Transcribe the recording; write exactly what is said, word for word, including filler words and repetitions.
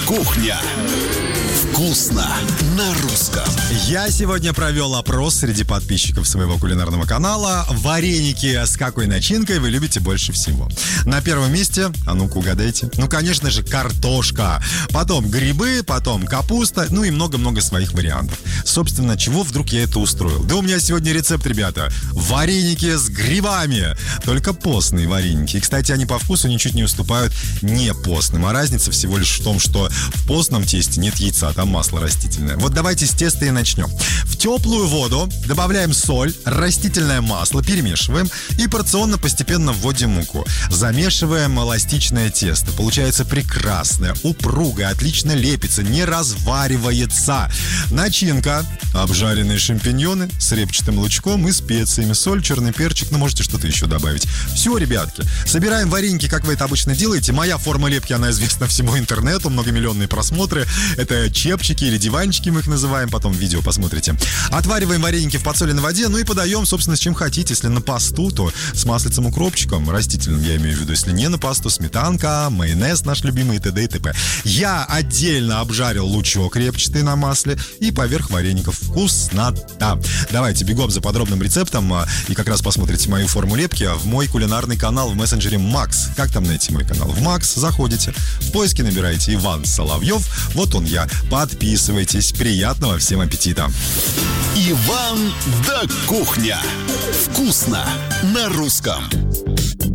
Кухня. Вкусно на русском. Я сегодня провел опрос среди подписчиков своего кулинарного канала. Вареники с какой начинкой вы любите больше всего? На первом месте, а ну-ка угадайте, ну, конечно же, картошка. Потом грибы, потом капуста, ну и много-много своих вариантов. Собственно, чего вдруг я это устроил? Да у меня сегодня рецепт, ребята. Вареники с грибами. Только постные вареники. И, кстати, они по вкусу ничуть не уступают не постным. А разница всего лишь в том, что в постном тесте нет яйца, там масло растительное. Вот давайте с теста и начнем. В теплую воду добавляем соль, растительное масло, перемешиваем и порционно постепенно вводим муку. Замешиваем эластичное тесто. Получается прекрасное, упругое, отлично лепится, не разваривается. Начинка: обжаренные шампиньоны с репчатым лучком и специями, соль, черный перчик, ну можете что-то еще добавить. Все, ребятки, собираем вареники, как вы это обычно делаете. Моя форма лепки, она известна всему интернету, многомиллионные просмотры. Это чепчики или диванчики, мы их называем, потом видео посмотрите. Отвариваем вареники в подсоленной воде, ну и подаем, собственно, с чем хотите. Если на пасту, то с маслицем, укропчиком, растительным я имею в виду. Если не на пасту, сметанка, майонез наш любимый и т.д. и т.п. Я отдельно обжарил лучок репчатый на масле и поверх вареников. Вкуснота! Давайте бегом за подробным рецептом и как раз посмотрите мою форму лепки в мой кулинарный канал в мессенджере Макс. Как там найти мой канал? В Макс заходите, в поиске набираете Иван Соловьев, вот он я. Подписывайтесь. Приятного всем аппетита! Иван да Кухня. Вкусно на русском.